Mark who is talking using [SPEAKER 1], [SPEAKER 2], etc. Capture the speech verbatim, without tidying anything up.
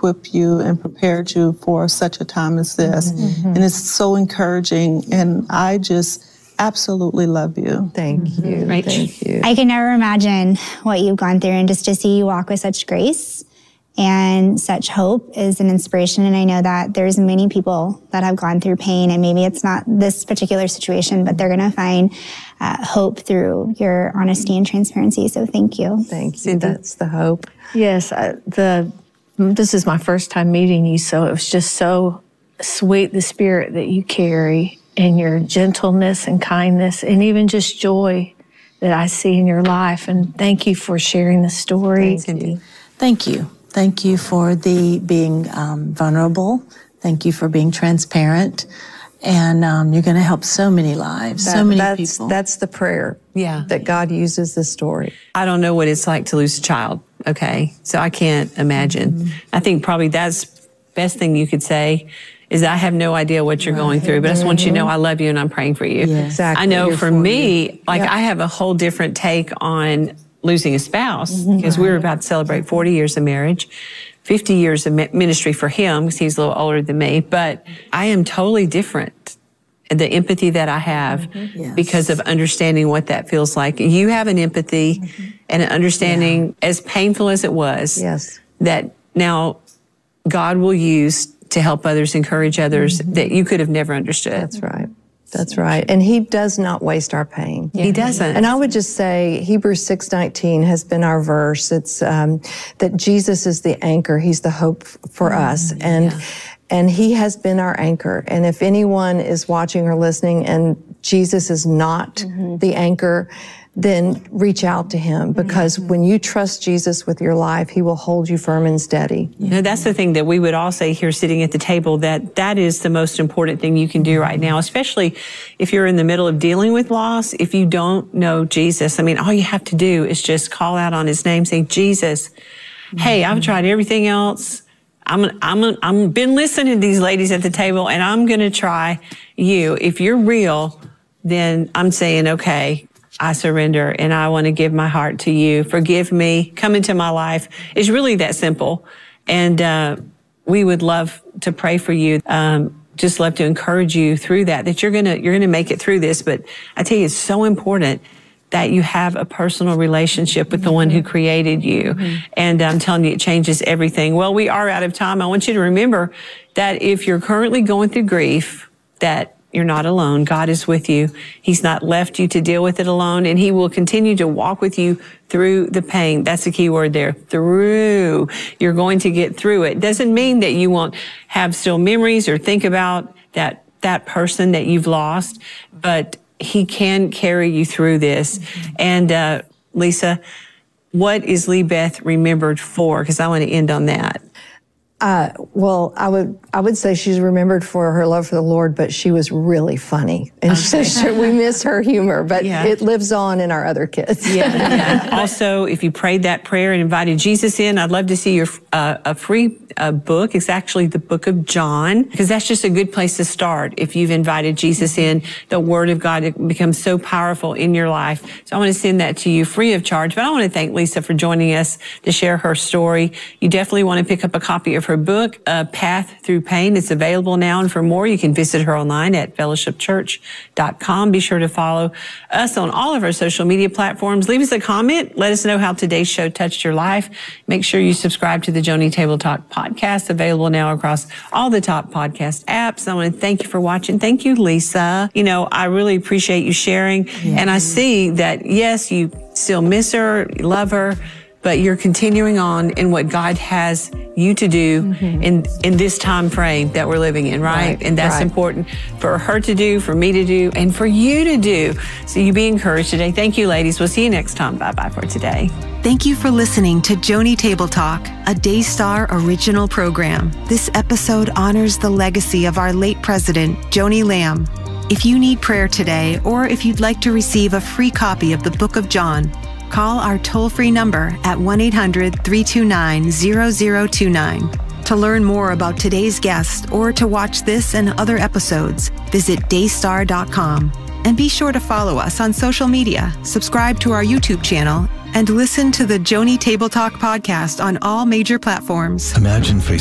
[SPEAKER 1] equipped you and prepared you for such a time as this. Mm-hmm. And it's so encouraging. And I just absolutely love you.
[SPEAKER 2] Thank you.
[SPEAKER 3] Right.
[SPEAKER 2] Thank you.
[SPEAKER 4] I can never imagine what you've gone through, and just to see you walk with such grace and such hope is an inspiration. And I know that there's many people that have gone through pain, and maybe it's not this particular situation, but they're going to find uh, hope through your honesty and transparency. So thank you.
[SPEAKER 2] Thank you.
[SPEAKER 3] Cindy?
[SPEAKER 2] That's the hope.
[SPEAKER 5] Yes, uh, the this is my first time meeting you, so it was just so sweet, the spirit that you carry and your gentleness and kindness and even just joy that I see in your life. And thank you for sharing the story.
[SPEAKER 2] Thank you.
[SPEAKER 6] Thank you. Thank you for the being um, vulnerable. Thank you for being transparent. And um, you're going to help so many lives,
[SPEAKER 2] That,
[SPEAKER 6] so many
[SPEAKER 2] that's,
[SPEAKER 6] people.
[SPEAKER 2] That's the prayer.
[SPEAKER 3] Yeah.
[SPEAKER 2] That God uses this story.
[SPEAKER 3] I don't know what it's like to lose a child, okay? So I can't imagine. Mm-hmm. I think probably that's the best thing you could say is I have no idea what you're right. going through, but I just want you to know I love you and I'm praying for you.
[SPEAKER 6] Yes.
[SPEAKER 2] Exactly.
[SPEAKER 3] I know
[SPEAKER 2] You're
[SPEAKER 3] for me, you. like yep. I have a whole different take on losing a spouse because mm-hmm. we were about to celebrate forty years of marriage, fifty years of ministry for him because he's a little older than me, but I am totally different. The empathy that I have mm-hmm. yes. because of understanding what that feels like. You have an empathy mm-hmm. and an understanding yeah. as painful as it was
[SPEAKER 2] yes.
[SPEAKER 3] that now God will use to help others, encourage others mm-hmm. that you could have never understood.
[SPEAKER 2] That's right. That's right. And he does not waste our pain.
[SPEAKER 3] Yeah. He doesn't.
[SPEAKER 2] And I would just say Hebrews six nineteen has been our verse. It's um, that Jesus is the anchor. He's the hope for mm-hmm. us. And yeah. And he has been our anchor. And if anyone is watching or listening and Jesus is not mm-hmm. the anchor, then reach out to him, because mm-hmm. when you trust Jesus with your life, he will hold you firm and steady.
[SPEAKER 3] You know, that's the thing that we would all say here sitting at the table, that that is the most important thing you can do right now, especially if you're in the middle of dealing with loss. If you don't know Jesus, I mean, all you have to do is just call out on his name, say, Jesus, mm-hmm. hey, I've tried everything else. I'm, I'm, I'm been listening to these ladies at the table, and I'm going to try you. If you're real, then I'm saying, okay, I surrender and I want to give my heart to you. Forgive me. Come into my life. It's really that simple. And, uh, we would love to pray for you. Um, just love to encourage you through that, that you're going to, you're going to make it through this. But I tell you, it's so important that you have a personal relationship with the one who created you. Mm-hmm. And I'm telling you, it changes everything. Well, we are out of time. I want you to remember that if you're currently going through grief, that you're not alone. God is with you. He's not left you to deal with it alone, and he will continue to walk with you through the pain. That's the key word there. Through. You're going to get through it. Doesn't mean that you won't have still memories or think about that, that person that you've lost, but he can carry you through this. Mm-hmm. And, uh, Lisa, what is Lee Beth remembered for? Because I want to end on that.
[SPEAKER 2] Uh, well, I would I would say she's remembered for her love for the Lord, but she was really funny, and okay. so we miss her humor. But yeah. it lives on in our other kids.
[SPEAKER 3] Yeah. yeah. Also, if you prayed that prayer and invited Jesus in, I'd love to see your uh, a free uh, book. It's actually the Book of John, because that's just a good place to start. If you've invited Jesus in, the Word of God, it becomes so powerful in your life. So I want to send that to you free of charge. But I want to thank Lisa for joining us to share her story. You definitely want to pick up a copy of her book, uh, Path Through Pain. It's available now, and for more, you can visit her online at fellowship church dot com. Be sure to follow us on all of our social media platforms. Leave us a comment. Let us know how today's show touched your life. Make sure you subscribe to the Joni Table Talk podcast, available now across all the top podcast apps. I want to thank you for watching. Thank you, Lisa. You know, I really appreciate you sharing, yeah. and I see that, yes, you still miss her, you love her, but you're continuing on in what God has you to do mm-hmm. in, in this time frame that we're living in, right? right and that's right. important for her to do, for me to do, and for you to do. So you be encouraged today. Thank you, ladies. We'll see you next time. Bye-bye for today.
[SPEAKER 7] Thank you for listening to Joni Table Talk, a Daystar original program. This episode honors the legacy of our late president, Joni Lamb. If you need prayer today, or if you'd like to receive a free copy of the Book of John, call our toll-free number at one eight hundred, three two nine, zero zero two nine. To learn more about today's guest or to watch this and other episodes, visit daystar dot com. And be sure to follow us on social media, subscribe to our YouTube channel, and listen to the Joni Table Talk podcast on all major platforms.
[SPEAKER 8] Imagine facing